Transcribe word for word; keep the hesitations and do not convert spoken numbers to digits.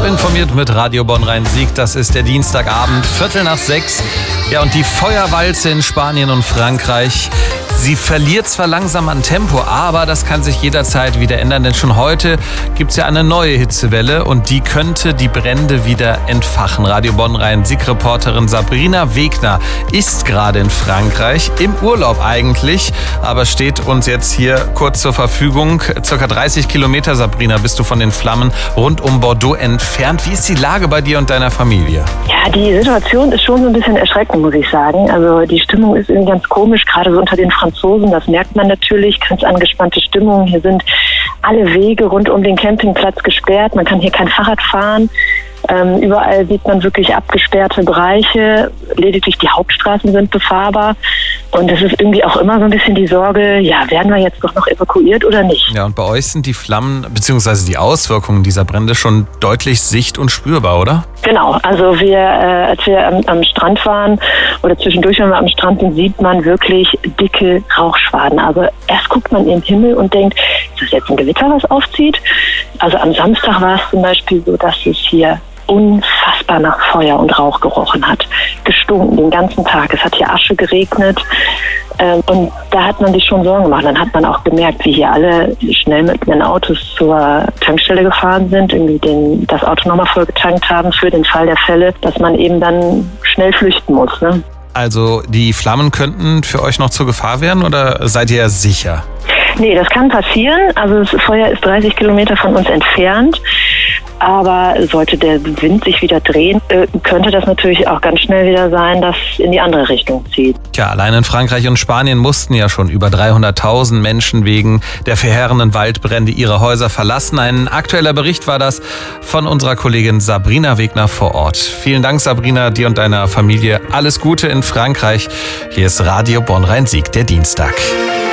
informiert mit Radio Bonn-Rhein-Sieg. Das ist der Dienstagabend, Viertel nach sechs. Ja, und die Feuerwalze in Spanien und Frankreich. Sie verliert zwar langsam an Tempo, aber das kann sich jederzeit wieder ändern, denn schon heute gibt es ja eine neue Hitzewelle und die könnte die Brände wieder entfachen. Radio Bonn-Rhein-Sieg-Reporterin Sabrina Wegner ist gerade in Frankreich, im Urlaub eigentlich, aber steht uns jetzt hier kurz zur Verfügung. Circa dreißig Kilometer, Sabrina, bist du von den Flammen rund um Bordeaux entfernt. Wie ist die Lage bei dir und deiner Familie? Ja, die Situation ist schon so ein bisschen erschreckend, muss ich sagen. Also die Stimmung ist irgendwie ganz komisch, gerade so unter den Franzosen, das merkt man natürlich, ganz angespannte Stimmung. Hier sind alle Wege rund um den Campingplatz gesperrt, man kann hier kein Fahrrad fahren. Ähm, überall sieht man wirklich abgesperrte Bereiche, lediglich die Hauptstraßen sind befahrbar. Und es ist irgendwie auch immer so ein bisschen die Sorge, ja, werden wir jetzt doch noch evakuiert oder nicht? Ja, und bei euch sind die Flammen bzw. die Auswirkungen dieser Brände schon deutlich sicht- und spürbar, oder? Genau, also wir, äh, als wir am, am Strand waren oder zwischendurch, wenn wir am Strand sind, sieht man wirklich dicke Rauchschwaden. Also erst guckt man in den Himmel und denkt, ist das jetzt ein Gewitter, was aufzieht? Also am Samstag war es zum Beispiel so, dass es hier unfassbar nach Feuer und Rauch gerochen hat. Gestunken den ganzen Tag. Es hat hier Asche geregnet. Ähm, und da hat man sich schon Sorgen gemacht. Dann hat man auch gemerkt, wie hier alle schnell mit ihren Autos zur Tankstelle gefahren sind, irgendwie den, das Auto nochmal voll getankt haben für den Fall der Fälle, dass man eben dann schnell flüchten muss. Ne? Also die Flammen könnten für euch noch zur Gefahr werden oder seid ihr sicher? Nee, das kann passieren. Also das Feuer ist dreißig Kilometer von uns entfernt. Aber sollte der Wind sich wieder drehen, äh, könnte das natürlich auch ganz schnell wieder sein, dass in die andere Richtung zieht. Tja, allein in Frankreich und Spanien mussten ja schon über dreihunderttausend Menschen wegen der verheerenden Waldbrände ihre Häuser verlassen. Ein aktueller Bericht war das von unserer Kollegin Sabrina Wegner vor Ort. Vielen Dank, Sabrina, dir und deiner Familie. Alles Gute in Frankreich. Hier ist Radio Bonn-Rhein-Sieg, der Dienstag.